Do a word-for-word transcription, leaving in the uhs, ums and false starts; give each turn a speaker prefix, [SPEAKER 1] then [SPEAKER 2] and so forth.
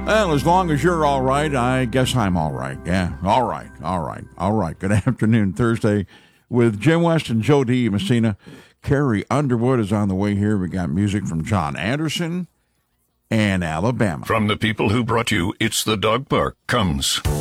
[SPEAKER 1] Well, as long as you're all right, I guess I'm all right. Yeah, all right, all right, all right. Good afternoon, Thursday, with Jim West and Joe D. Messina. Carrie Underwood is on the way here. We got music from John Anderson and Alabama.
[SPEAKER 2] From the people who brought you It's the Dog Park comes